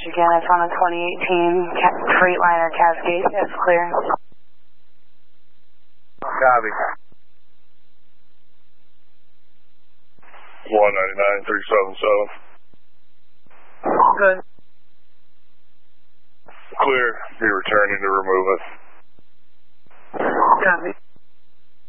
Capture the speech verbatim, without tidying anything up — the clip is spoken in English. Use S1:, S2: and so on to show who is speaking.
S1: Again, it's on a twenty eighteen Freightliner Cascade. That's clear.
S2: Copy.
S3: one ninety-nine, three seven seven.
S2: Good.
S3: Clear. Be returning to remove it.
S2: Copy.